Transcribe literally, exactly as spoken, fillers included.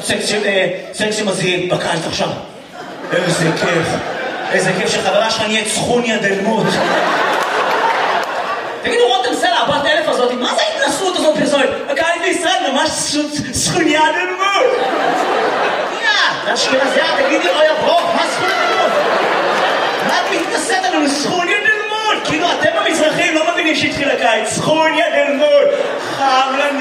סקסי מזיל בקיץ עכשיו. איזה כיף. איזה כיף שחברה שלך נהיית סכוניה דלמות. תגידו, רותם סלע, הבת אלף הזאת, מה זה ההתנסות הזאת פרסומת? הקיץ בישראל ממש סכוניה דלמות. יא, אשכנזיה, תגידי, אוי אברוך, מה סכוניה דלמות? מה את מתנסית עלינו? סכוניה דלמות. כאילו, אתם המזרחים לא מבינים שהתחיל הקיץ. סכוניה דלמות. חם לנו.